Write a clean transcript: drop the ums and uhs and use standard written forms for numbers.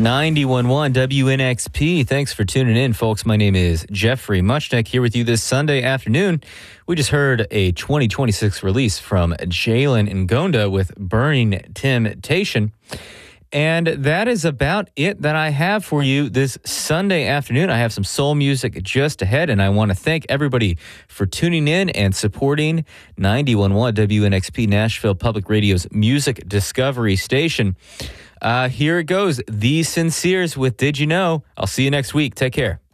91.1 WNXP. Thanks for tuning in, folks. My name is Jeffrey Muchnick here with you this Sunday afternoon. We just heard a 2026 release from Jalen Ngonda with Burning Temptation. And that is about it that I have for you this Sunday afternoon. I have some soul music just ahead, and I want to thank everybody for tuning in and supporting 91.1 WNXP, Nashville Public Radio's music discovery station. Here it goes. The Sinceres with Did You Know? I'll see you next week. Take care.